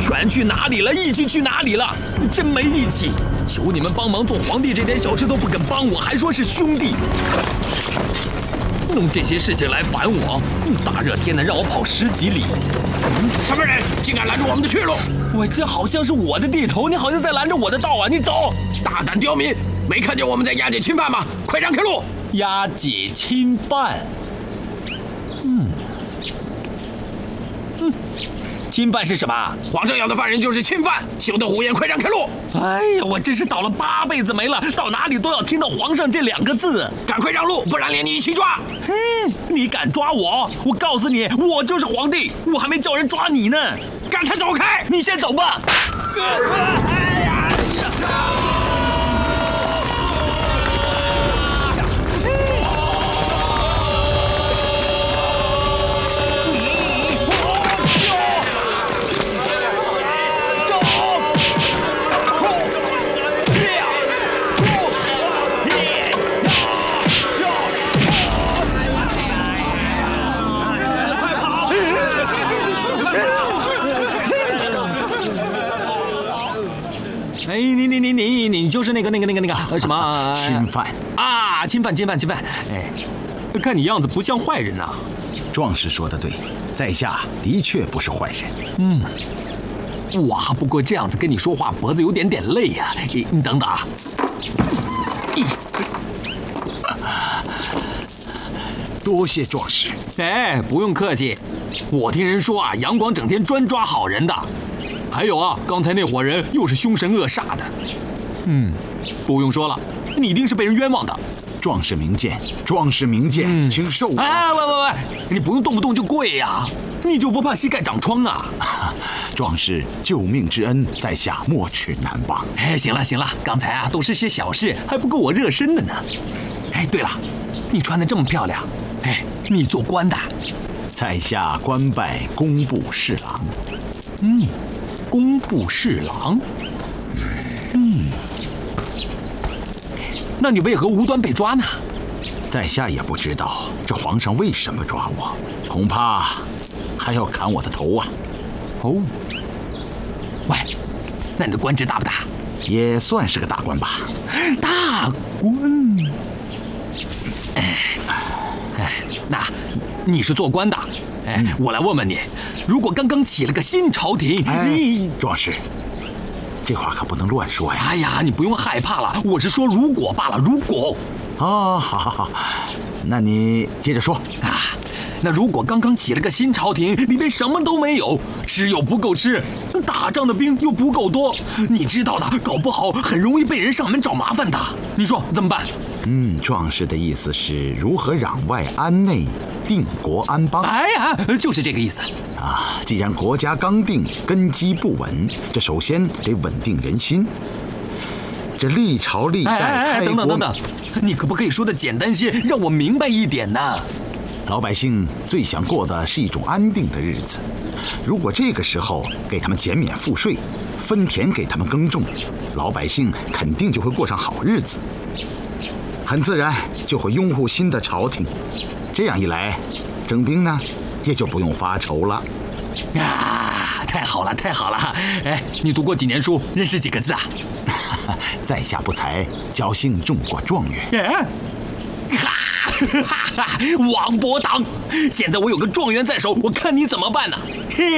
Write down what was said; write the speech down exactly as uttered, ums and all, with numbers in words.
全去哪里了？义气去哪里了？真没义气！求你们帮忙做皇帝，这点小事都不肯帮我，还说是兄弟，弄这些事情来烦我。大热天的让我跑十几里， 什么人竟敢拦住我们的去路？ 喂，这好像是我的地头，你好像在拦着我的道啊！你走！ 大胆刁民，没看见我们在押解侵犯吗？快让开路！ 押解侵犯。嗯嗯，侵犯是什么？ 皇上要的犯人就是侵犯，休得胡言！快让开路！ 哎呀，我真是倒了八辈子霉了，到哪里都要听到皇上这两个字。 赶快让路，不然连你一起抓！ 嘿，你敢抓我？我告诉你，我就是皇帝，我还没叫人抓你呢。 赶快走开！ 你先走吧。哎呀！哎，你你你你你就是那个那个那个那个呃什么侵犯啊？侵犯侵犯侵犯！哎，看你样子不像坏人呐。 壮士说的对，在下的确不是坏人。 嗯，哇，不过这样子跟你说话，脖子有点点累呀。你你等等啊。 多谢壮士。 哎，不用客气。我听人说啊，杨广整天专抓好人的。还有啊，刚才那伙人又是凶神恶煞的。嗯，不用说了，你一定是被人冤枉的。 壮士明鉴，壮士明鉴，嗯、请受罚。 哎，喂喂喂，你不用动不动就跪呀，你就不怕膝盖长疮啊？ 壮士救命之恩，在下没齿难忘。 哎，行了行了，刚才啊都是些小事，还不够我热身的呢。哎，对了，你穿得这么漂亮，哎，你做官的？ 在下官拜工部侍郎。 嗯。工部侍郎，嗯，那你为何无端被抓呢？ 在下也不知道，这皇上为什么抓我，恐怕还要砍我的头啊！ 哦，喂，那你的官职大不大？ 也算是个大官吧。 大官，哎哎，那你是做官的？哎，我来问问你，如果刚刚起了个新朝廷，你壮士，这话可不能乱说呀！ 哎呀，你不用害怕了，我是说如果罢了，如果。 哦，好好好，那你接着说啊。那如果刚刚起了个新朝廷，里面什么都没有，吃又不够吃，打仗的兵又不够多，你知道的，搞不好很容易被人上门找麻烦的。你说怎么办？ 嗯，壮士的意思是如何攘外安内，定国安邦。 哎呀，就是这个意思啊！既然国家刚定，根基不稳，这首先得稳定人心。这历朝历代开国， 哎哎哎等等等等，你可不可以说的简单些，让我明白一点呢？ 老百姓最想过的是一种安定的日子，如果这个时候给他们减免赋税，分田给他们耕种，老百姓肯定就会过上好日子，很自然就会拥护新的朝廷。这样一来，征兵呢也就不用发愁了。 啊，太好了，太好了！哎，你读过几年书，认识几个字啊？ 在下不才，侥幸中过状元。 哎哈哈哈！王伯当，现在我有个状元在手，我看你怎么办呢？嘿。